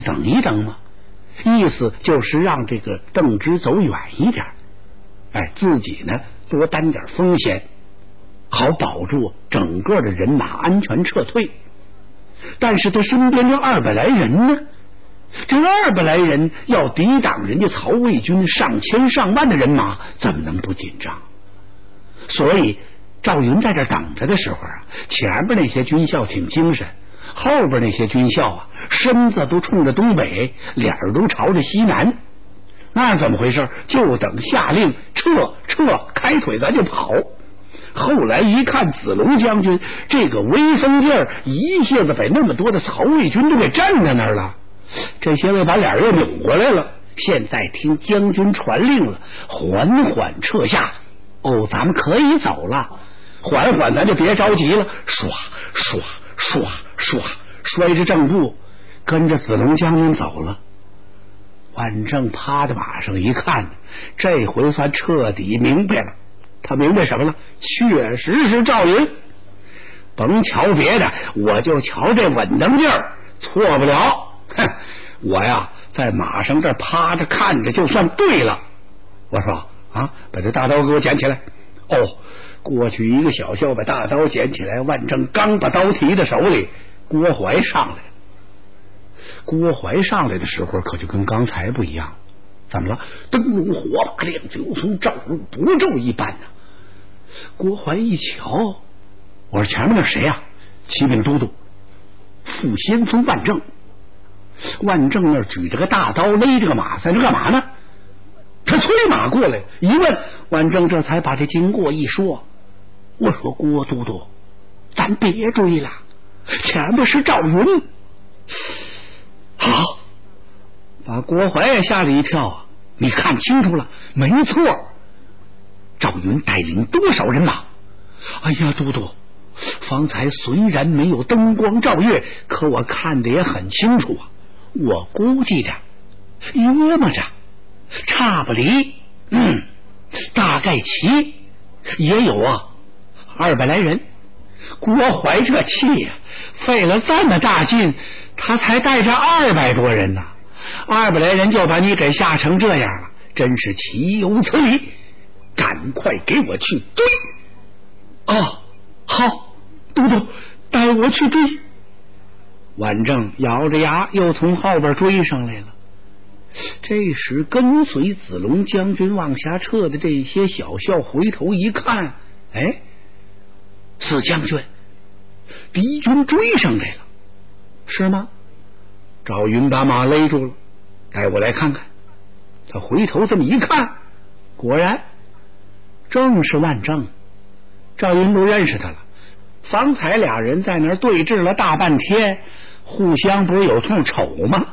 等一等嘛，意思就是让这个邓芝走远一点，自己呢多担点风险，好保住整个的人马安全撤退。但是他身边这200来人呢，这200来人要抵挡人家曹魏军上千上万的人马，怎么能不紧张？所以赵云在这等着的时候啊，前边那些军校挺精神，后边那些军校啊，身子都冲着东北，脸儿都朝着西南。那怎么回事？就等下令撤，开腿咱就跑。后来一看子龙将军这个威风劲儿，一下子把那么多的曹魏军都给站在那儿了，这些个把脸又扭过来了。现在听将军传令了，缓缓撤下。咱们可以走了，缓缓咱就别着急了。唰摔着正步跟着子龙将军走了。万正趴在马上一看，这回算彻底明白了。他明白什么了？确实是赵云，甭瞧别的，我就瞧这稳当劲儿，错不了。我呀在马上这趴着看着就算对了。我说把这大刀给我捡起来。过去一个小校把大刀捡起来，万正刚把刀提在手里，郭淮上来了。郭淮上来的时候可就跟刚才不一样。怎么了？灯笼火把亮，就从照入不骤一般呢。郭淮一瞧，我说前面那谁呀？骑兵都督副先锋万正。万正那儿举着个大刀，勒着个马，在这干嘛呢？他催马过来，一问，万正这才把这经过一说。我说郭都督，咱别追了，前面是赵云。好，把郭淮也吓了一跳啊！你看清楚了？没错，赵云带领多少人马？哎呀，都督，方才虽然没有灯光照月，可我看得也很清楚啊。我估计着，约摸着，差不离，大概齐也有200来人。郭淮这气呀，费了这么大劲，他才带着200多人呢，200来人就把你给吓成这样了，真是岂有此理！赶快给我去追！好，都督，带我去追。万正咬着牙又从后边追上来了。这时跟随子龙将军往下撤的这些小校回头一看，四将军，敌军追上来了，是吗？赵云把马勒住了，带我来看看。他回头这么一看，果然正是万正。赵云不认识他了，方才俩人在那儿对峙了大半天，互相不是有通瞅吗？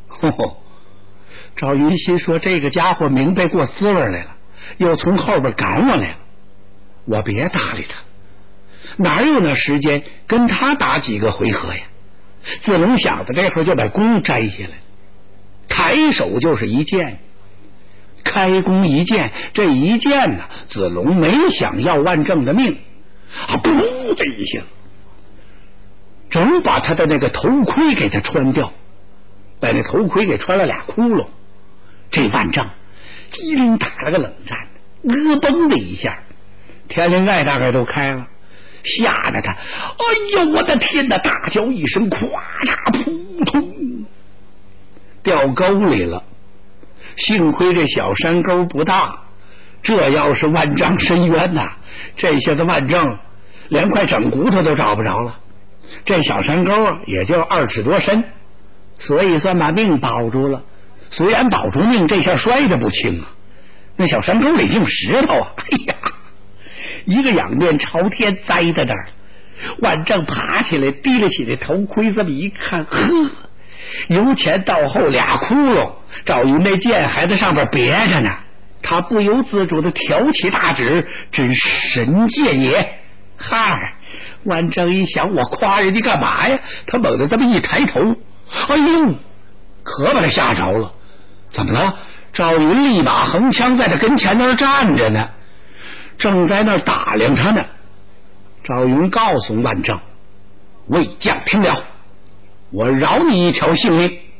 赵云心说这个家伙明白过滋味来了，又从后边赶我来了，我别搭理他，哪有那时间跟他打几个回合呀？子龙小子这会儿就把弓摘下来，抬手就是一箭，开弓一箭，这一箭呢，子龙没想要万正的命噗的一下，正把他的那个头盔给他穿掉，把那头盔给穿了俩窟窿。这万正机灵打了个冷战，嘣的一下，天灵盖大概都开了，吓得他哎呦我的天哪，大叫一声，咵嚓扑通掉沟里了。幸亏这小山沟不大，这要是万丈深渊呐，这下子万正连块整骨头都找不着了。这小山沟也就2尺多深，所以算把命保住了。虽然保住命，这下摔得不轻啊！那小山沟里净石头啊！哎呀，一个仰面朝天栽在那儿。万正爬起来，提了起来头盔，这么一看，由前到后俩窟窿，赵云那剑还在上边别着呢。他不由自主地挑起大指，真神剑也！嗨，万正一想，我夸人家干嘛呀？他猛地这么一抬头，哎呦，可把他吓着了。怎么了？赵云立马横枪在他跟前那儿站着呢，正在那儿打量他呢。赵云告诉万正：“魏将听了，我饶你一条性命。